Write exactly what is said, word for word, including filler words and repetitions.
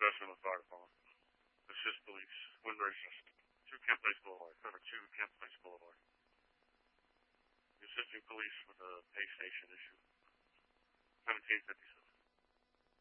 Specimen Fire Department. Assist police. Wind Racers. two Kent Place Boulevard. Cover two Kent Place Boulevard. Assisting police with a pay station issue. seventeen fifty-six.